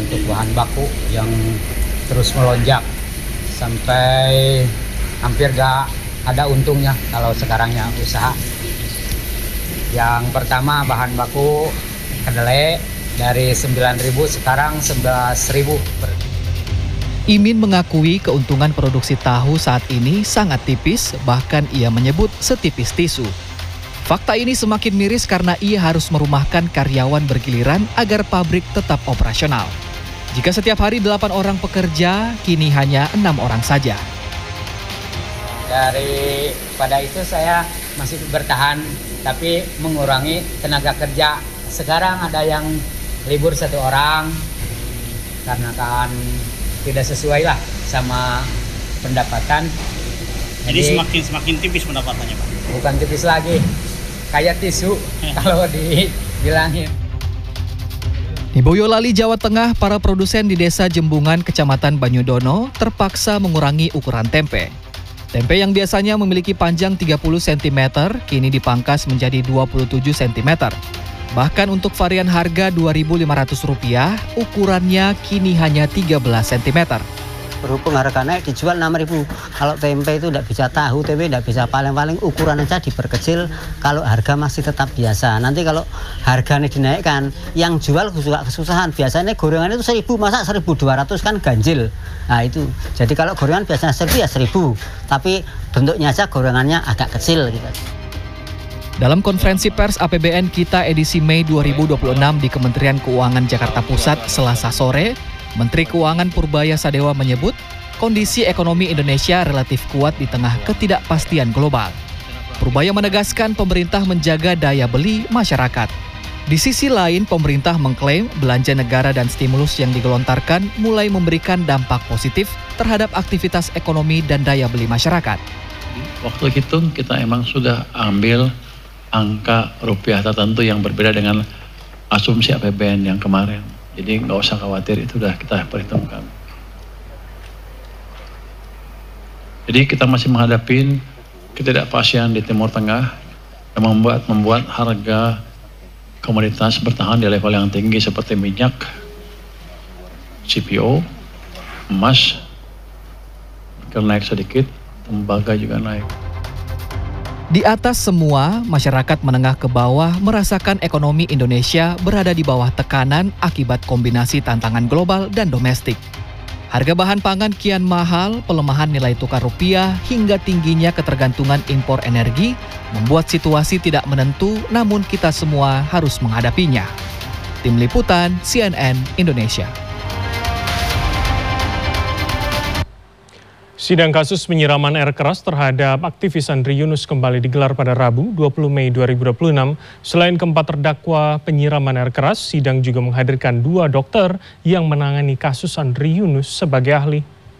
untuk bahan baku yang terus melonjak sampai hampir gak ada untungnya kalau sekarangnya usaha. Yang pertama bahan baku kedelai dari 9.000 sekarang 11.000 per. Imin mengakui keuntungan produksi tahu saat ini sangat tipis, bahkan ia menyebut setipis tisu. Fakta ini semakin miris karena ia harus merumahkan karyawan bergiliran agar pabrik tetap operasional. Jika setiap hari 8 orang pekerja, kini hanya 6 orang saja. Daripada itu saya masih bertahan, tapi mengurangi tenaga kerja. Sekarang ada yang libur 1 orang, karena kan tidak sesuai lah sama pendapatan. Jadi semakin tipis pendapatannya, Pak? Bukan tipis lagi, kayak tisu kalau dibilangin. Di Boyolali, Jawa Tengah, para produsen di Desa Jembungan, Kecamatan Banyudono terpaksa mengurangi ukuran tempe. Tempe yang biasanya memiliki panjang 30 cm kini dipangkas menjadi 27 cm. Bahkan untuk varian harga Rp2.500, ukurannya kini hanya 13 cm. Berhubung harga naik dijual 6.000. Kalau tempe itu tidak bisa tahu, tempe tidak bisa, paling-paling ukuran aja diperkecil kalau harga masih tetap biasa. Nanti kalau harganya dinaikkan, yang jual juga kesusahan. Biasanya gorengan itu 1.000, masa 1.200 kan ganjil. Nah itu, jadi kalau gorengan biasanya 1.000 ya 1.000, tapi bentuknya aja gorengannya agak kecil gitu. Dalam konferensi pers APBN Kita edisi Mei 2026 di Kementerian Keuangan Jakarta Pusat Selasa sore, Menteri Keuangan Purbaya Sadewa menyebut kondisi ekonomi Indonesia relatif kuat di tengah ketidakpastian global. Purbaya menegaskan pemerintah menjaga daya beli masyarakat. Di sisi lain, pemerintah mengklaim belanja negara dan stimulus yang digelontarkan mulai memberikan dampak positif terhadap aktivitas ekonomi dan daya beli masyarakat. Waktu hitung kita emang sudah ambil angka rupiah tertentu yang berbeda dengan asumsi APBN yang kemarin. Jadi nggak usah khawatir, itu sudah kita perhitungkan. Jadi kita masih menghadapi ketidakpastian di Timur Tengah yang membuat harga komoditas bertahan di level yang tinggi seperti minyak, CPO, emas, naik sedikit, tembaga juga naik. Di atas semua, masyarakat menengah ke bawah merasakan ekonomi Indonesia berada di bawah tekanan akibat kombinasi tantangan global dan domestik. Harga bahan pangan kian mahal, pelemahan nilai tukar rupiah, hingga tingginya ketergantungan impor energi membuat situasi tidak menentu, namun kita semua harus menghadapinya. Tim Liputan CNN Indonesia. Sidang kasus penyiraman air keras terhadap aktivis Andri Yunus kembali digelar pada Rabu 20 Mei 2026. Selain keempat terdakwa penyiraman air keras, sidang juga menghadirkan 2 dokter yang menangani kasus Andri Yunus sebagai ahli.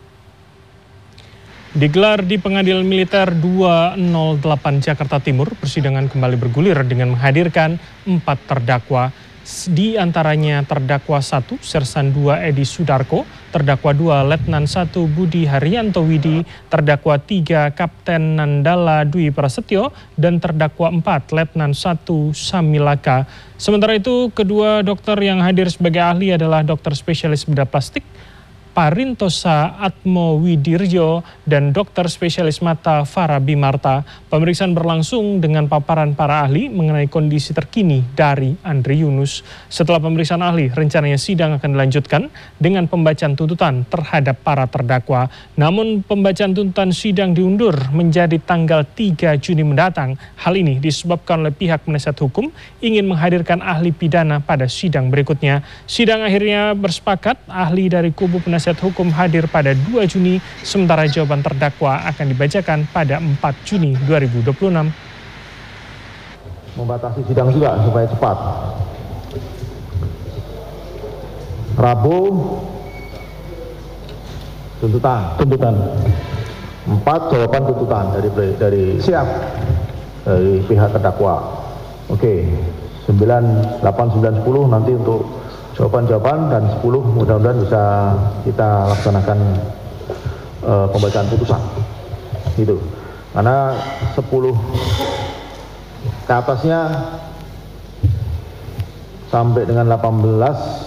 Digelar di Pengadilan Militer 208 Jakarta Timur, persidangan kembali bergulir dengan menghadirkan 4 terdakwa. Di antaranya terdakwa 1 Sersan 2 Edi Sudarko, terdakwa 2 Letnan 1 Budi Haryanto Widi, terdakwa 3 Kapten Nandala Dwi Prasetyo, dan terdakwa 4 Letnan 1 Samilaka. Sementara itu, kedua dokter yang hadir sebagai ahli adalah dokter spesialis bedah plastik Parintosa Atmo Widirjo dan dokter spesialis mata Farah Bimarta. Pemeriksaan berlangsung dengan paparan para ahli mengenai kondisi terkini dari Andri Yunus. Setelah pemeriksaan ahli, rencananya sidang akan dilanjutkan dengan pembacaan tuntutan terhadap para terdakwa. Namun pembacaan tuntutan sidang diundur menjadi tanggal 3 Juni mendatang. Hal ini disebabkan oleh pihak penasihat hukum ingin menghadirkan ahli pidana pada sidang berikutnya. Sidang akhirnya bersepakat ahli dari kubu penasihat hukum hadir pada 2 Juni, sementara jawaban terdakwa akan dibacakan pada 4 Juni 2026. Membatasi sidang juga supaya cepat. Rabu, tuntutan. 4 jawaban tuntutan dari siap dari pihak terdakwa. Oke, 9, 8, 9, 10 nanti untuk jawaban-jawaban, dan 10 mudah-mudahan bisa kita laksanakan pembacaan putusan gitu. Karena 10 ke atasnya sampai dengan 18